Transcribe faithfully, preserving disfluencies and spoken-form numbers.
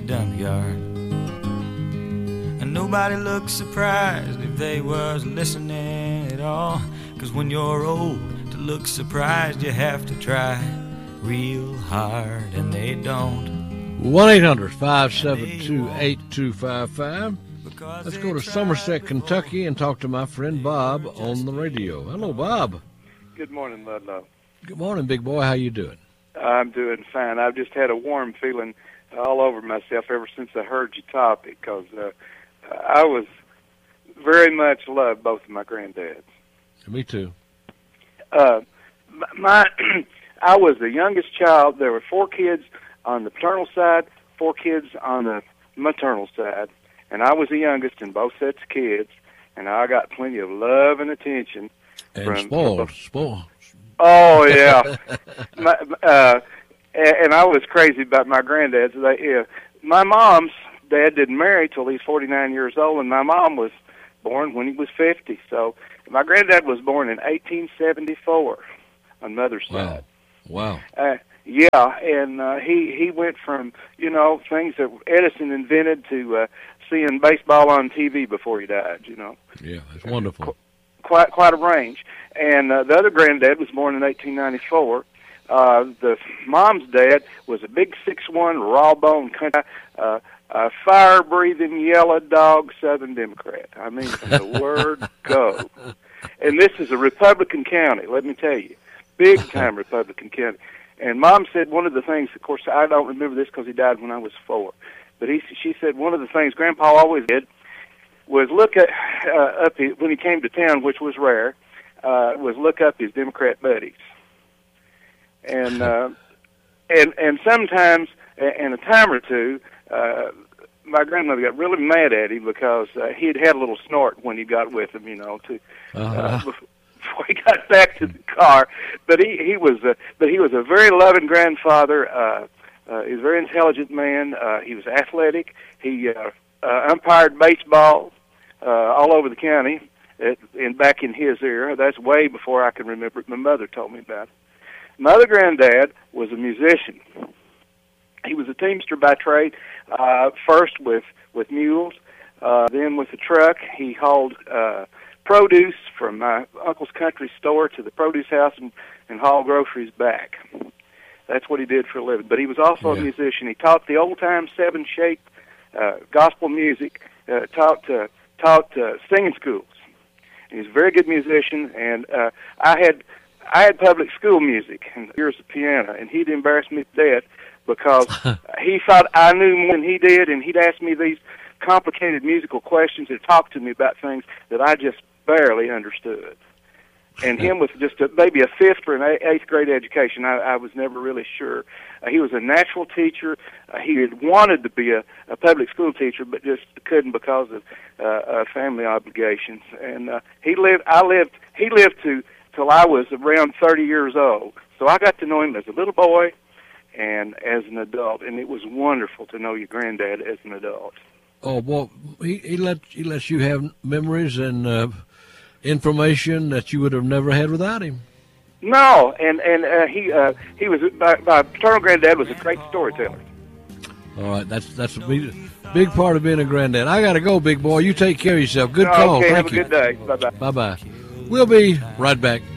dump yard. And nobody looks surprised if they was listening at all, 'cause when you're old to look surprised you have to try real hard, and they don't. one eight hundred five seven two eight two five five. Let's go to Somerset, Kentucky, and talk to my friend Bob on the radio. Hello, Bob. Good morning, Ludlow. Good morning, big boy. How you doing? I'm doing fine. I've just had a warm feeling all over myself ever since I heard your topic, because uh, I was very much loved both of my granddads. Me too. Uh, my, I was the youngest child. There were four kids on the paternal side, four kids on the maternal side, and I was the youngest in both sets of kids, and I got plenty of love and attention. And from, spoiled, from, spoiled. Oh, yeah. my, uh, and I was crazy about my granddads. They, uh, my mom's dad didn't marry till he's forty-nine years old, and my mom was born when he was fifty. So my granddad was born in eighteen seventy-four on mother's Wow. side. Wow. Uh, yeah, and uh, he he went from, you know, things that Edison invented to uh, seeing baseball on T V before he died, you know. Yeah, it's wonderful. Qu- quite quite a range. And uh, the other granddad was born in eighteen ninety-four. Uh, the mom's dad was a big six one, raw-bone country, uh, a fire-breathing, yellow dog Southern Democrat. I mean, from the word go. And this is a Republican county, let me tell you. Big-time Republican county. And Mom said one of the things, of course, I don't remember this because he died when I was four, but he, she said one of the things Grandpa always did was look at, uh, up his, when he came to town, which was rare, uh, was look up his Democrat buddies. And uh, and and sometimes, in a time or two, uh, my grandmother got really mad at him because uh, he had had a little snort when he got with him, you know, to Uh-huh. uh, before he got back to the car. But he he was a, but he was a very loving grandfather. Uh, uh, he was a very intelligent man. Uh, he was athletic. He uh, uh, umpired baseball uh, all over the county. It, and back in his era, that's way before I can remember it. My mother told me about it. My other granddad was a musician. He was a teamster by trade, uh, first with, with mules, uh, then with a truck. He hauled uh, produce from my uncle's country store to the produce house and, and hauled groceries back. That's what he did for a living. But he was also Yeah. a musician. He taught the old-time seven-shape uh, gospel music, uh, taught, uh, taught uh, singing schools. He was a very good musician, and uh, I had I had public school music and years of piano, and he'd embarrass me to death because he thought I knew more than he did, and he'd ask me these complicated musical questions and talk to me about things that I just barely understood. And him with just a, maybe a fifth or an eighth grade education, I, I was never really sure. Uh, he was a natural teacher. Uh, he had wanted to be a, a public school teacher, but just couldn't because of uh, uh, family obligations. And uh, he lived. I lived. He lived to till I was around thirty years old. So I got to know him as a little boy and as an adult, and it was wonderful to know your granddad as an adult. Oh, well, he, he let he lets you have memories and uh, information that you would have never had without him. No, and and uh, he uh, he was my, my paternal granddad was a great storyteller. All right, that's that's a big, big part of being a granddad. I got to go, big boy. You take care of yourself. Good call. Okay, Thank have you. a good day. Bye bye. Bye bye. We'll be right back.